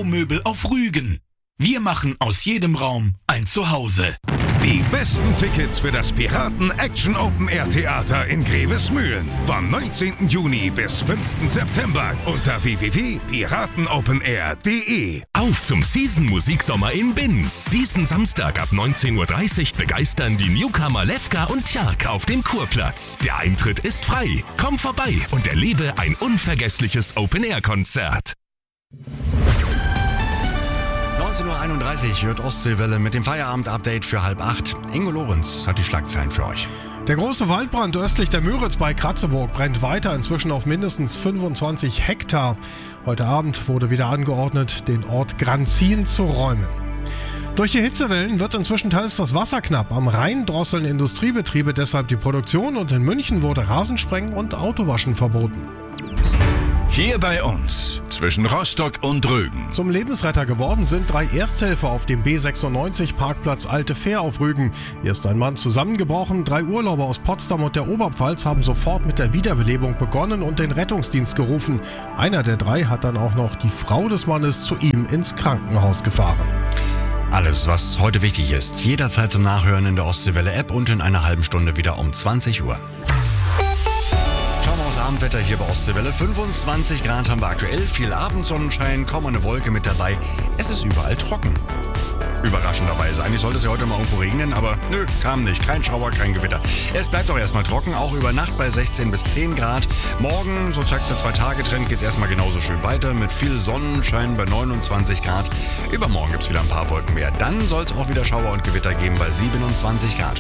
Büromöbel auf Rügen. Wir machen aus jedem Raum ein Zuhause. Die besten Tickets für das Piraten-Action-Open-Air-Theater in Grevesmühlen. Vom 19. Juni bis 5. September unter www.piratenopenair.de. Auf zum Season-Musiksommer in Binz. Diesen Samstag ab 19.30 Uhr begeistern die Newcomer Lefka und Tjark auf dem Kurplatz. Der Eintritt ist frei. Komm vorbei und erlebe ein unvergessliches Open-Air-Konzert. 19.31 Uhr hört Ostseewelle mit dem Feierabend-Update für 7:30. Ingo Lorenz hat die Schlagzeilen für euch. Der große Waldbrand östlich der Müritz bei Kratzeburg brennt weiter, inzwischen auf mindestens 25 Hektar. Heute Abend wurde wieder angeordnet, den Ort Granzin zu räumen. Durch die Hitzewellen wird inzwischen teils das Wasser knapp. Am Rhein drosseln Industriebetriebe deshalb die Produktion und in München wurde Rasensprengen und Autowaschen verboten. Hier bei uns, zwischen Rostock und Rügen. Zum Lebensretter geworden sind 3 Ersthelfer auf dem B96-Parkplatz Alte Fähr auf Rügen. Hier ist ein Mann zusammengebrochen. 3 Urlauber aus Potsdam und der Oberpfalz haben sofort mit der Wiederbelebung begonnen und den Rettungsdienst gerufen. Einer der 3 hat dann auch noch die Frau des Mannes zu ihm ins Krankenhaus gefahren. Alles, was heute wichtig ist, jederzeit zum Nachhören in der Ostseewelle-App und in einer halben Stunde wieder um 20 Uhr. Schauen wir aufs Abendwetter hier bei Ostseewelle. 25 Grad haben wir aktuell, viel Abendsonnenschein, kaum eine Wolke mit dabei. Es ist überall trocken. Überraschenderweise. Eigentlich sollte es ja heute mal irgendwo regnen, aber nö, kam nicht. Kein Schauer, kein Gewitter. Es bleibt doch erstmal trocken, auch über Nacht bei 16 bis 10 Grad. Morgen, so zeigt es der 2-Tage-Trend, geht es erstmal genauso schön weiter mit viel Sonnenschein bei 29 Grad. Übermorgen gibt es wieder ein paar Wolken mehr. Dann soll es auch wieder Schauer und Gewitter geben bei 27 Grad.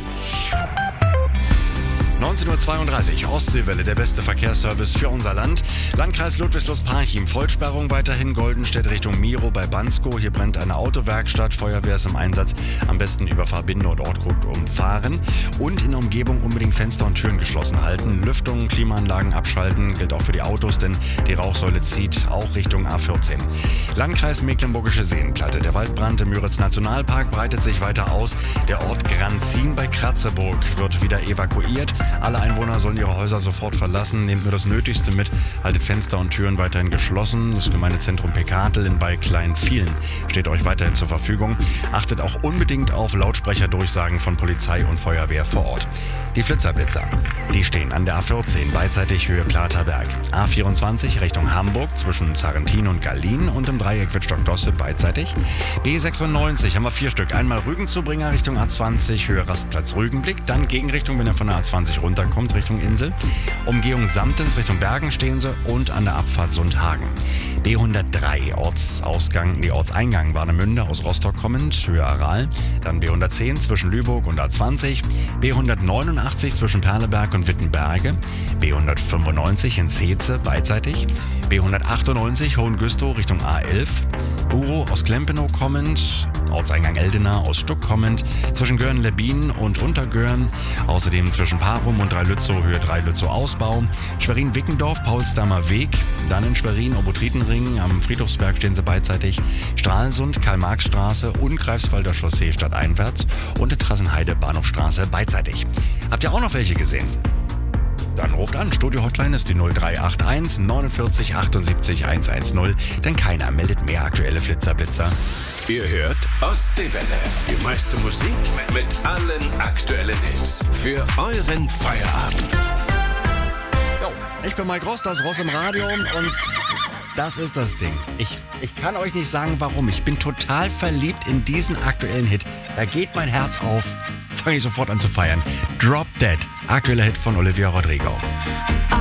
19.32 Uhr, Ostseewelle, der beste Verkehrsservice für unser Land. Landkreis Ludwigslust-Parchim, Vollsperrung weiterhin Goldenstedt Richtung Miro bei Bansko. Hier brennt eine Autowerkstatt, Feuerwehr ist im Einsatz. Am besten über Verbinde und Ortgut umfahren. Und in der Umgebung unbedingt Fenster und Türen geschlossen halten. Lüftung, Klimaanlagen abschalten, gilt auch für die Autos, denn die Rauchsäule zieht auch Richtung A14. Landkreis Mecklenburgische Seenplatte. Der Waldbrand im Müritz Nationalpark breitet sich weiter aus. Der Ort Granzin bei Kratzeburg wird wieder evakuiert. Alle Einwohner sollen ihre Häuser sofort verlassen. Nehmt nur das Nötigste mit. Haltet Fenster und Türen weiterhin geschlossen. Das Gemeindezentrum Pekatel bei Kleinvielen steht euch weiterhin zur Verfügung. Achtet auch unbedingt auf Lautsprecherdurchsagen von Polizei und Feuerwehr vor Ort. Die Flitzerblitzer, die stehen an der A14, beidseitig Höhe Platerberg. A24 Richtung Hamburg zwischen Sarrentin und Gallien und im Dreieck Wittstock-Dosse beidseitig. B96 haben wir 4 Stück. Einmal Rügenzubringer Richtung A20, Höhe Rastplatz Rügenblick. Dann Gegenrichtung, wenn er von der A20 runterkommt, Richtung Insel. Umgehung Samtens Richtung Bergen stehen sie und an der Abfahrt Sundhagen. B103 Ortseingang Warnemünde aus Rostock kommend, Höhe Aral. Dann B110 zwischen Lübeck und A20. B189 zwischen Perleberg und Wittenberge. B195 in Zeetze beidseitig. B198 Hohengüstow Richtung A11. Buro aus Klempenow kommend, Ortseingang Eldena aus Stuck kommend, zwischen Göhren-Lebbin und Untergöhren, außerdem zwischen Parum und Dreilützow, Höhe Dreilützow Ausbau, Schwerin-Wickendorf, Paulsdamer Weg, dann in Schwerin, Obotritenring, am Friedhofsberg stehen sie beidseitig, Stralsund, Karl-Marx-Straße und Greifswalder Chaussee stadteinwärts und in Trassenheide, Bahnhofstraße beidseitig. Habt ihr auch noch welche gesehen? Dann ruft an. Studio-Hotline ist die 0381 49 78 110, denn keiner meldet mehr aktuelle Flitzerblitzer. Ihr hört Ostseewelle. Die meiste Musik mit allen aktuellen Hits. Für euren Feierabend. Jo, ich bin Mike Ross, das Ross im Radio und das ist das Ding. Ich kann euch nicht sagen, warum. Ich bin total verliebt in diesen aktuellen Hit. Da geht mein Herz auf. Fange ich sofort an zu feiern. Drop Dead, aktueller Hit von Olivia Rodrigo.